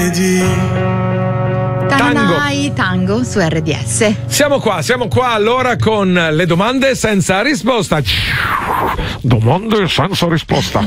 Tango su RDS. Siamo qua allora con le domande senza risposta. Domande senza risposta.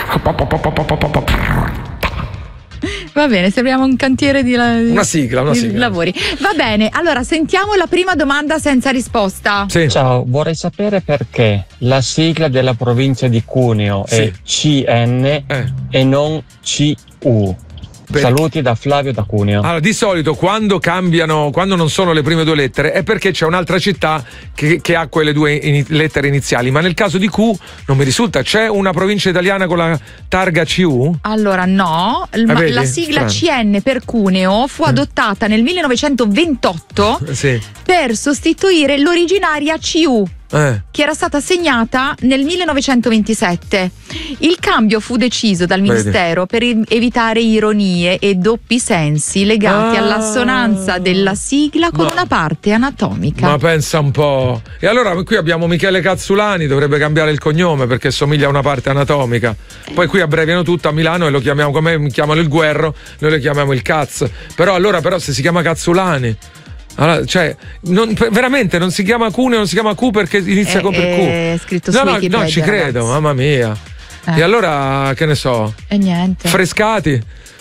Va bene, sembriamo un cantiere di una sigla. lavori. Va bene, allora sentiamo la prima domanda senza risposta. Sì. Ciao, vorrei sapere perché la sigla della provincia di Cuneo è CN e non CU. Saluti da Flavio da Cuneo. Allora, di solito quando non sono le prime due lettere è perché c'è un'altra città che ha quelle due lettere iniziali, ma nel caso di Q non mi risulta. C'è una provincia italiana con la targa CU? Allora no, la sigla CN per Cuneo fu adottata nel 1928 per sostituire l'originaria CU. Che era stata assegnata nel 1927. Il cambio fu deciso dal Ministero per evitare ironie e doppi sensi legati all'assonanza della sigla con una parte anatomica. Ma pensa un po'. E allora qui abbiamo Michele Cazzulani, dovrebbe cambiare il cognome perché somiglia a una parte anatomica. Poi qui abbreviano tutto a Milano e lo chiamiamo, come mi chiamano il Guerro, noi lo chiamiamo il Caz. Però se si chiama Cazzulani. Allora, cioè, veramente non si chiama Cuneo, non si chiama Q perché inizia con per Q. È scritto su Wikipedia. No, ci credo, ragazzi. Mamma mia. E allora, che ne so? E niente. Frescati?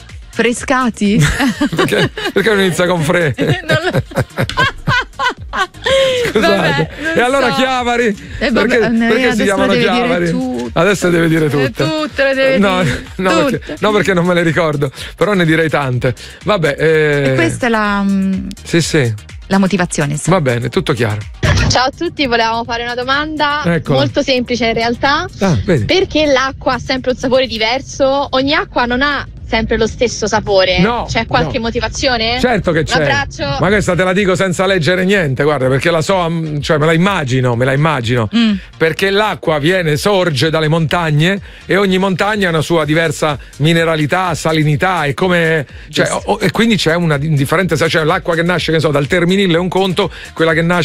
perché non inizia con Fre? Scusate. Vabbè, e allora so. Chiavari? Perché si chiamano Chiavari? Adesso deve dire tutte. Tutte le deve dire. Perché non me le ricordo, però ne direi tante. Vabbè. E questa è la. Sì. La motivazione. Va bene, tutto chiaro. Ciao a tutti, volevamo fare una domanda molto semplice in realtà. Perché l'acqua ha sempre un sapore diverso? Ogni acqua non ha sempre lo stesso sapore? C'è qualche motivazione? Certo che c'è. Un abbraccio. Ma questa te la dico senza leggere niente, guarda, perché la so, cioè me la immagino. Perché l'acqua sorge dalle montagne e ogni montagna ha una sua diversa mineralità, salinità e come e quindi c'è una differenza, cioè l'acqua che nasce, che so, dal Terminillo è un conto, quella che nasce